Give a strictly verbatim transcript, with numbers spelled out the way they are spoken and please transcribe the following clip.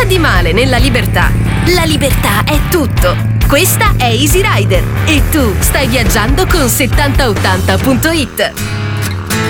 c'è di male nella libertà? La libertà è tutto. Questa è Easy Rider e tu stai viaggiando con settanta ottanta punto it.